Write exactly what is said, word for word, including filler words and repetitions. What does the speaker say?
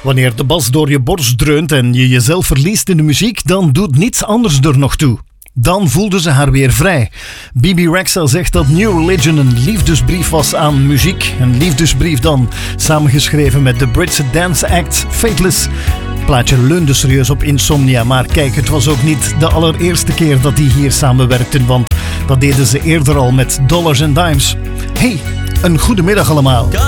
Wanneer de bas door je borst dreunt en je jezelf verliest in de muziek, dan doet niets anders er nog toe. Dan voelde ze haar weer vrij. Bebe Rexha zegt dat New Religion een liefdesbrief was aan muziek. Een liefdesbrief dan, samengeschreven met de Britse dance act Fateless. Het plaatje leunde serieus op Insomnia, maar kijk, het was ook niet de allereerste keer dat die hier samenwerkten, want dat deden ze eerder al met Dollars and Dimes. Hey, een goede middag allemaal.